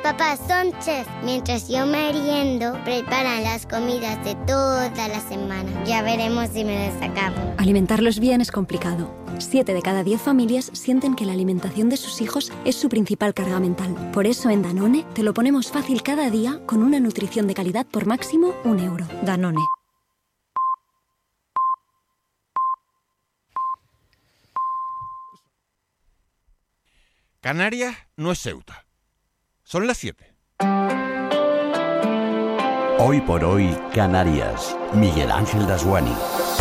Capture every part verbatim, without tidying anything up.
papás son chefs. Mientras yo meriendo, preparan las comidas de toda la semana. Ya veremos si me las acabo. Alimentarlos bien es complicado. Siete de cada diez familias sienten que la alimentación de sus hijos es su principal carga mental. Por eso en Danone te lo ponemos fácil cada día con una nutrición de calidad por máximo un euro. Danone. Canarias no es Ceuta. Son las siete. Hoy por hoy, Canarias. Miguel Ángel Dasguani.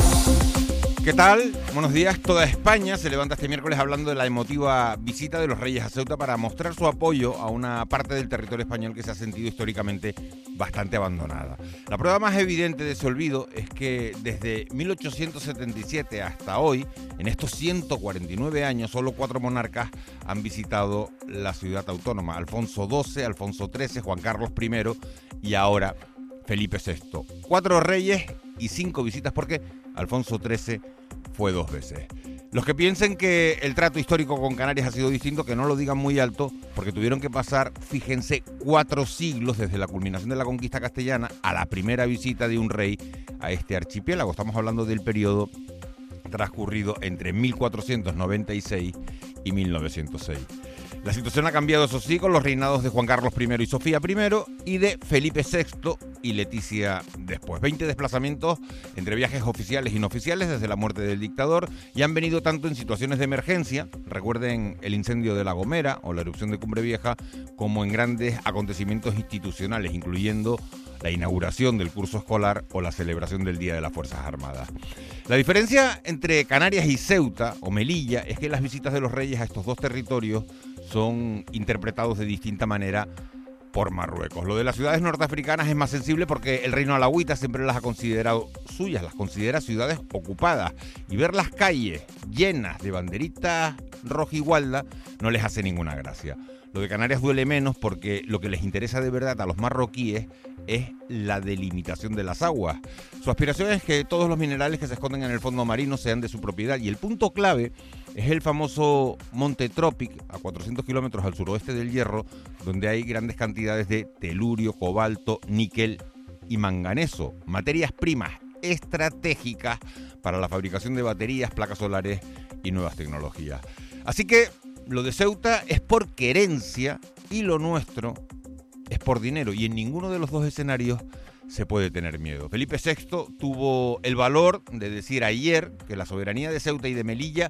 ¿Qué tal? Buenos días. Toda España se levanta este miércoles hablando de la emotiva visita de los Reyes a Ceuta para mostrar su apoyo a una parte del territorio español que se ha sentido históricamente bastante abandonada. La prueba más evidente de ese olvido es que desde mil ochocientos setenta y siete hasta hoy, en estos ciento cuarenta y nueve años, solo cuatro monarcas han visitado la ciudad autónoma. Alfonso doce, Alfonso trece, Juan Carlos primero y ahora Felipe sexto. Cuatro reyes y cinco visitas porque Alfonso trece fue dos veces. Los que piensen que el trato histórico con Canarias ha sido distinto, que no lo digan muy alto, porque tuvieron que pasar, fíjense, cuatro siglos desde la culminación de la conquista castellana a la primera visita de un rey a este archipiélago. Estamos hablando del periodo transcurrido entre mil cuatrocientos noventa y seis y mil novecientos seis. La situación ha cambiado, eso sí, con los reinados de Juan Carlos primero y Sofía primero y de Felipe sexto y Leticia después. veinte desplazamientos entre viajes oficiales y no oficiales desde la muerte del dictador y han venido tanto en situaciones de emergencia, recuerden el incendio de La Gomera o la erupción de Cumbre Vieja, como en grandes acontecimientos institucionales, incluyendo la inauguración del curso escolar o la celebración del Día de las Fuerzas Armadas. La diferencia entre Canarias y Ceuta o Melilla es que las visitas de los reyes a estos dos territorios son interpretados de distinta manera por Marruecos. Lo de las ciudades norteafricanas es más sensible porque el reino alauita siempre las ha considerado suyas, las considera ciudades ocupadas, y ver las calles llenas de banderitas rojigualda no les hace ninguna gracia. Lo de Canarias duele menos porque lo que les interesa de verdad a los marroquíes es la delimitación de las aguas. Su aspiración es que todos los minerales que se esconden en el fondo marino sean de su propiedad, y el punto clave es el famoso Monte Tropic, a cuatrocientos kilómetros al suroeste del Hierro, donde hay grandes cantidades de telurio, cobalto, níquel y manganeso, materias primas estratégicas para la fabricación de baterías, placas solares y nuevas tecnologías. Así que lo de Ceuta es por querencia y lo nuestro es por dinero, y en ninguno de los dos escenarios se puede tener miedo. Felipe sexto tuvo el valor de decir ayer que la soberanía de Ceuta y de Melilla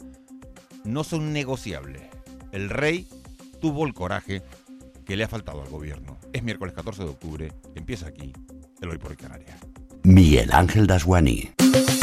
no son negociables. El rey tuvo el coraje que le ha faltado al gobierno. Es miércoles catorce de octubre, empieza aquí el Hoy por Hoy Canarias. Miguel Ángel Dasguani.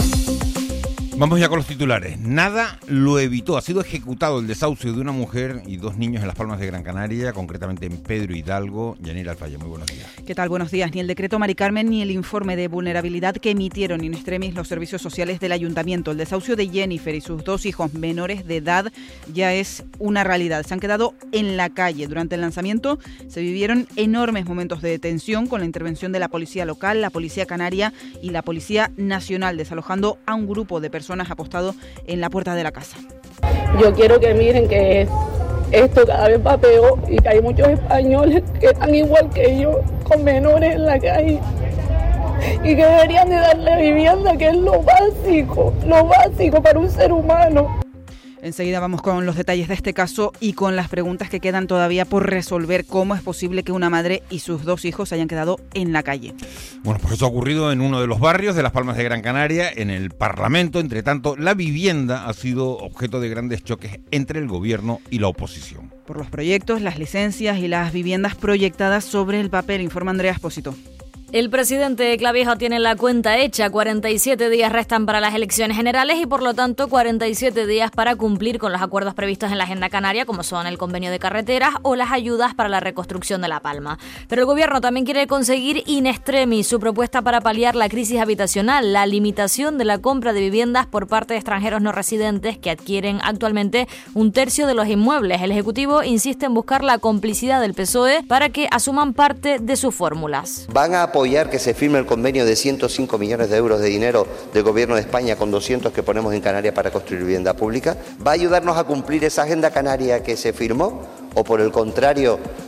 Vamos ya con los titulares. Nada lo evitó. Ha sido ejecutado el desahucio de una mujer y dos niños en Las Palmas de Gran Canaria, concretamente en Pedro Hidalgo. Yanira Alfaya, muy buenos días. ¿Qué tal? Buenos días. Ni el decreto Mari Carmen ni el informe de vulnerabilidad que emitieron in extremis los servicios sociales del ayuntamiento. El desahucio de Jennifer y sus dos hijos menores de edad ya es una realidad. Se han quedado en la calle. Durante el lanzamiento se vivieron enormes momentos de tensión con la intervención de la policía local, la policía canaria y la policía nacional, desalojando a un grupo de personas apostado en la puerta de la casa. Yo quiero que miren que esto cada vez va peor y que hay muchos españoles que están igual que yo, con menores en la calle, y que deberían de darle vivienda, que es lo básico, lo básico para un ser humano. Enseguida vamos con los detalles de este caso y con las preguntas que quedan todavía por resolver. ¿Cómo es posible que una madre y sus dos hijos hayan quedado en la calle? Bueno, pues eso ha ocurrido en uno de los barrios de Las Palmas de Gran Canaria, en el Parlamento. Entre tanto, la vivienda ha sido objeto de grandes choques entre el gobierno y la oposición. Por los proyectos, las licencias y las viviendas proyectadas sobre el papel, informa Andrea Espósito. El presidente Clavijo tiene la cuenta hecha. cuarenta y siete días restan para las elecciones generales y por lo tanto cuarenta y siete días para cumplir con los acuerdos previstos en la Agenda Canaria, como son el convenio de carreteras o las ayudas para la reconstrucción de La Palma. Pero el gobierno también quiere conseguir in extremis su propuesta para paliar la crisis habitacional, la limitación de la compra de viviendas por parte de extranjeros no residentes que adquieren actualmente un tercio de los inmuebles. El Ejecutivo insiste en buscar la complicidad del P S O E para que asuman parte de sus fórmulas. Van a apoyar que se firme el convenio de ciento cinco millones de euros de dinero del Gobierno de España con doscientos que ponemos en Canarias para construir vivienda pública. ¿Va a ayudarnos a cumplir esa agenda canaria que se firmó? ¿O por el contrario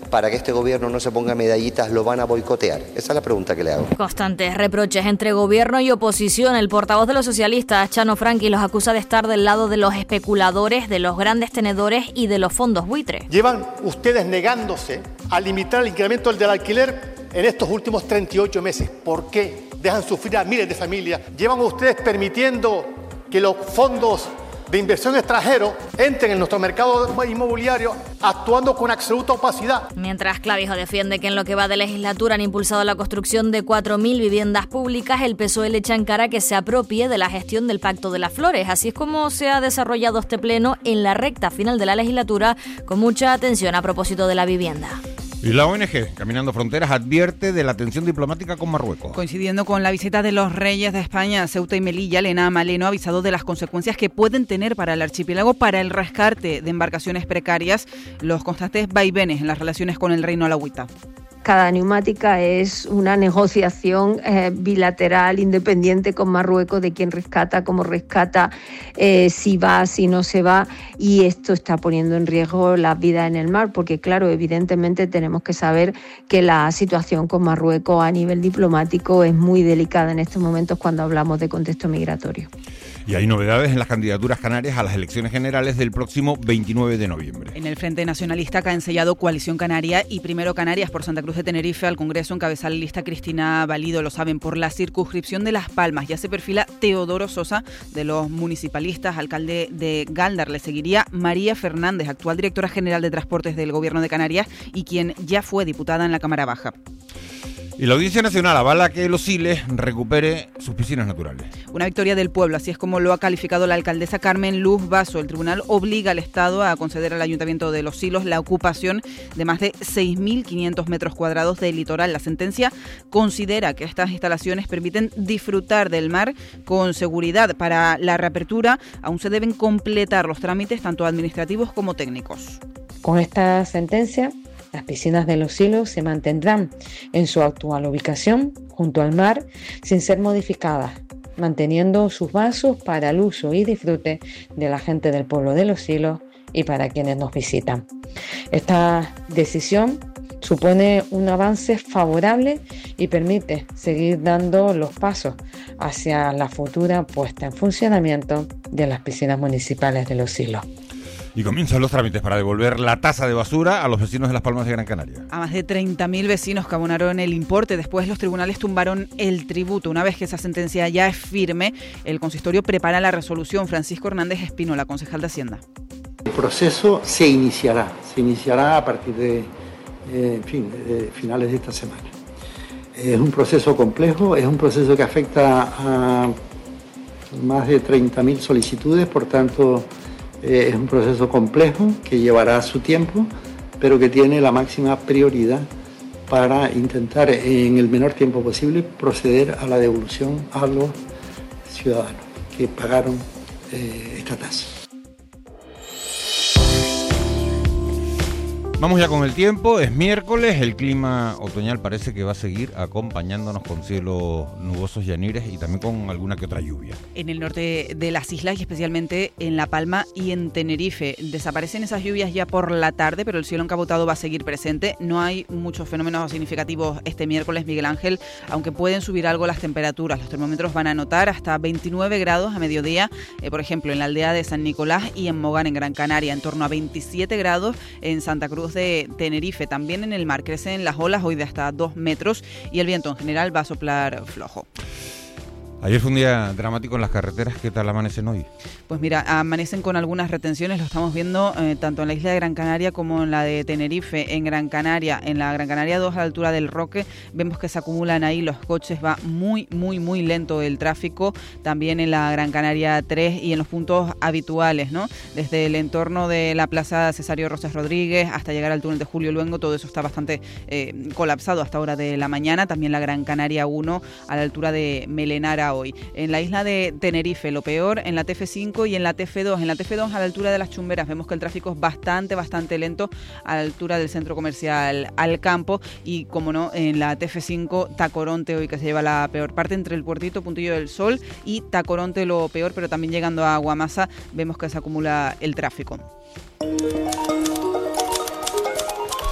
para que este gobierno no se ponga medallitas, lo van a boicotear? Esa es la pregunta que le hago. Constantes reproches entre gobierno y oposición. El portavoz de los socialistas, Chano Franqui, los acusa de estar del lado de los especuladores, de los grandes tenedores y de los fondos buitre. Llevan ustedes negándose a limitar el incremento del alquiler en estos últimos treinta y ocho meses. ¿Por qué? Dejan sufrir a miles de familias. Llevan ustedes permitiendo que los fondos de inversión extranjero entren en nuestro mercado inmobiliario actuando con absoluta opacidad. Mientras Clavijo defiende que en lo que va de legislatura han impulsado la construcción de cuatro mil viviendas públicas, el P S O E le echa en cara que se apropie de la gestión del Pacto de las Flores. Así es como se ha desarrollado este pleno en la recta final de la legislatura, con mucha atención a propósito de la vivienda. Y la O N G, Caminando Fronteras, advierte de la tensión diplomática con Marruecos. Coincidiendo con la visita de los reyes de España a Ceuta y Melilla, Lena Maleno ha avisado de las consecuencias que pueden tener para el archipiélago para el rescate de embarcaciones precarias, los constantes vaivenes en las relaciones con el reino alauita. Cada neumática es una negociación eh, bilateral, independiente con Marruecos, de quién rescata, cómo rescata, eh, si va, si no se va, y esto está poniendo en riesgo la vida en el mar, porque claro, evidentemente tenemos que saber que la situación con Marruecos a nivel diplomático es muy delicada en estos momentos cuando hablamos de contexto migratorio. Y hay novedades en las candidaturas canarias a las elecciones generales del próximo veintinueve de noviembre. En el Frente Nacionalista que ha ensellado Coalición Canaria y Primero Canarias por Santa Cruz de Tenerife, al Congreso encabeza la lista Cristina Valido, lo saben, por la circunscripción de Las Palmas. Ya se perfila Teodoro Sosa, de los municipalistas, alcalde de Gáldar. Le seguiría María Fernández, actual directora general de Transportes del Gobierno de Canarias y quien ya fue diputada en la Cámara Baja. Y la Audiencia Nacional avala que Los Siles recupere sus piscinas naturales. Una victoria del pueblo, así es como lo ha calificado la alcaldesa Carmen Luz Basso. El tribunal obliga al Estado a conceder al Ayuntamiento de Los Silos la ocupación de más de seis mil quinientos metros cuadrados del litoral. La sentencia considera que estas instalaciones permiten disfrutar del mar con seguridad. Para la reapertura aún se deben completar los trámites tanto administrativos como técnicos. Con esta sentencia, las piscinas de Los Silos se mantendrán en su actual ubicación, junto al mar, sin ser modificadas, manteniendo sus vasos para el uso y disfrute de la gente del pueblo de Los Silos y para quienes nos visitan. Esta decisión supone un avance favorable y permite seguir dando los pasos hacia la futura puesta en funcionamiento de las piscinas municipales de Los Silos. Y comienzan los trámites para devolver la tasa de basura a los vecinos de Las Palmas de Gran Canaria. A más de treinta mil vecinos que abonaron el importe. Después los tribunales tumbaron el tributo. Una vez que esa sentencia ya es firme, el consistorio prepara la resolución. Francisco Hernández Espínola, concejal de Hacienda. El proceso se iniciará, se iniciará a partir de, eh, en fin, de finales de esta semana. Es un proceso complejo, es un proceso que afecta a más de treinta mil solicitudes, por tanto, Eh, es un proceso complejo que llevará su tiempo, pero que tiene la máxima prioridad para intentar en el menor tiempo posible proceder a la devolución a los ciudadanos que pagaron eh, esta tasa. Vamos ya con el tiempo, es miércoles, el clima otoñal parece que va a seguir acompañándonos con cielos nubosos y anires y también con alguna que otra lluvia. En el norte de las islas y especialmente en La Palma y en Tenerife desaparecen esas lluvias ya por la tarde, pero el cielo encapotado va a seguir presente. No hay muchos fenómenos significativos este miércoles, Miguel Ángel, aunque pueden subir algo las temperaturas. Los termómetros van a anotar hasta veintinueve grados a mediodía, eh, por ejemplo, en la aldea de San Nicolás y en Mogán, en Gran Canaria, en torno a veintisiete grados en Santa Cruz de Tenerife. También en el mar crecen las olas, hoy de hasta dos metros, y el viento en general va a soplar flojo. Ayer fue un día dramático en las carreteras. ¿Qué tal amanecen hoy? Pues mira, amanecen con algunas retenciones, lo estamos viendo eh, tanto en la isla de Gran Canaria como en la de Tenerife. En Gran Canaria, en la Gran Canaria dos, a la altura del Roque, vemos que se acumulan ahí los coches, va muy, muy, muy lento el tráfico. También en la Gran Canaria tres y en los puntos habituales, ¿no? Desde el entorno de la Plaza Cesario Rosas Rodríguez hasta llegar al túnel de Julio Luengo, todo eso está bastante eh, colapsado hasta hora de la mañana. También la Gran Canaria uno, a la altura de Melenara hoy. En la isla de Tenerife, lo peor en la T F cinco y en la T F dos. En la T F dos, a la altura de las Chumberas, vemos que el tráfico es bastante, bastante lento a la altura del centro comercial Alcampo. Y, como no, en la T F cinco, Tacoronte hoy, que se lleva la peor parte entre el Puertito, Puntillo del Sol y Tacoronte, lo peor, pero también llegando a Guamasa vemos que se acumula el tráfico.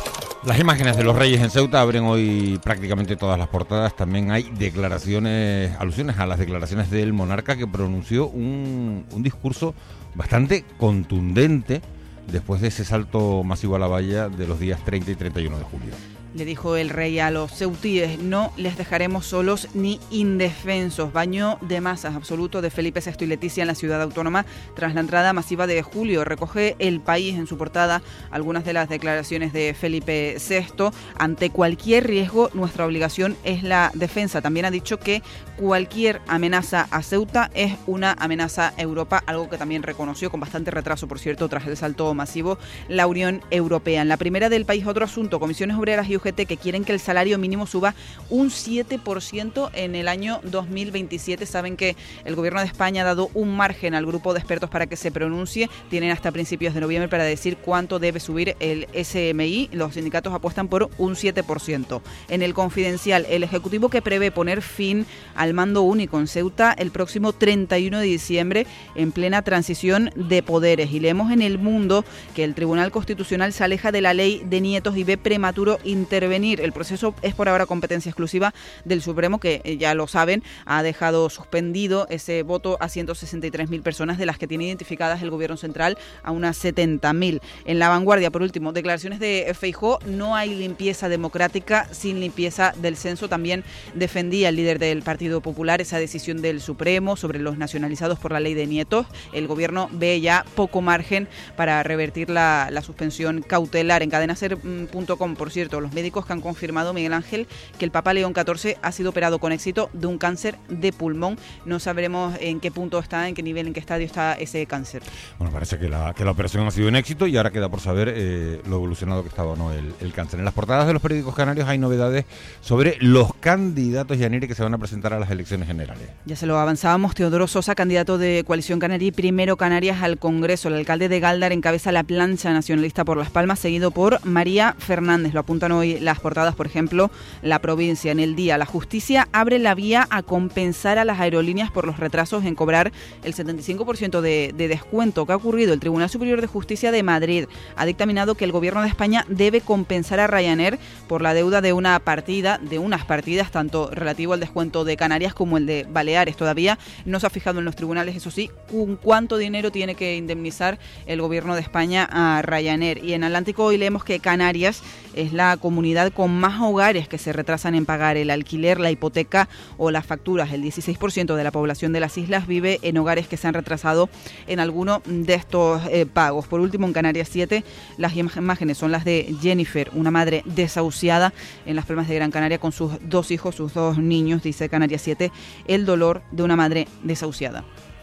Las imágenes de los Reyes en Ceuta abren hoy prácticamente todas las portadas. También hay declaraciones, alusiones a las declaraciones del monarca, que pronunció un, un discurso bastante contundente después de ese salto masivo a la valla de los días treinta y treinta y uno de julio. Le dijo el rey a los ceutíes: no les dejaremos solos ni indefensos. Baño de masas absoluto de Felipe sexto y Leticia en la ciudad autónoma tras la entrada masiva de julio. Recoge El País en su portada algunas de las declaraciones de Felipe sexto. Ante cualquier riesgo, nuestra obligación es la defensa. También ha dicho que cualquier amenaza a Ceuta es una amenaza a Europa, algo que también reconoció con bastante retraso, por cierto, tras el salto masivo, la Unión Europea. En la primera del País, otro asunto: comisiones obreras y U G T que quieren que el salario mínimo suba un siete por ciento en el año dos mil veintisiete. Saben que el Gobierno de España ha dado un margen al grupo de expertos para que se pronuncie. Tienen hasta principios de noviembre para decir cuánto debe subir el S M I. Los sindicatos apuestan por un siete por ciento. En el Confidencial, el Ejecutivo que prevé poner fin al mando único en Ceuta el próximo treinta y uno de diciembre en plena transición de poderes. Y leemos en El Mundo que el Tribunal Constitucional se aleja de la ley de nietos y ve prematuro intervenir. El proceso es por ahora competencia exclusiva del Supremo, que ya lo saben, ha dejado suspendido ese voto a ciento sesenta y tres mil personas, de las que tiene identificadas el Gobierno Central a unas setenta mil. En La Vanguardia, por último, declaraciones de Feijóo: no hay limpieza democrática sin limpieza del censo. También defendía el líder del Partido Popular esa decisión del Supremo sobre los nacionalizados por la ley de nietos. El Gobierno ve ya poco margen para revertir la, la suspensión cautelar. En cadena ser punto com, por cierto, los médicos que han confirmado, Miguel Ángel, que el Papa León catorce ha sido operado con éxito de un cáncer de pulmón. No sabremos en qué punto está, en qué nivel, en qué estadio está ese cáncer. Bueno, parece que la, que la operación ha sido un éxito y ahora queda por saber eh, lo evolucionado que estaba o no el, el cáncer. En las portadas de los periódicos canarios hay novedades sobre los candidatos, Yanire, que se van a presentar a las elecciones generales. Ya se lo avanzábamos. Teodoro Sosa, candidato de Coalición Canaria y Primero Canarias al Congreso. El alcalde de Gáldar encabeza la plancha nacionalista por Las Palmas, seguido por María Fernández. Lo apuntan hoy las portadas, por ejemplo, La Provincia. En El Día, la justicia abre la vía a compensar a las aerolíneas por los retrasos en cobrar el setenta y cinco por ciento de, de descuento. ¿Qué ha ocurrido? El Tribunal Superior de Justicia de Madrid ha dictaminado que el Gobierno de España debe compensar a Ryanair por la deuda de una partida, de unas partidas, tanto relativo al descuento de Canarias como el de Baleares. Todavía no se ha fijado en los tribunales, eso sí, con cuánto dinero tiene que indemnizar el Gobierno de España a Ryanair. Y en Atlántico hoy leemos que Canarias es la comunidad con más hogares que se retrasan en pagar el alquiler, la hipoteca o las facturas. El dieciséis por ciento de la población de las islas vive en hogares que se han retrasado en alguno de estos eh, pagos. Por último, en Canarias siete, las imágenes son las de Jennifer, una madre desahuciada en Las Palmas de Gran Canaria con sus dos hijos, sus dos niños. Dice Canarias siete, el dolor de una madre desahuciada.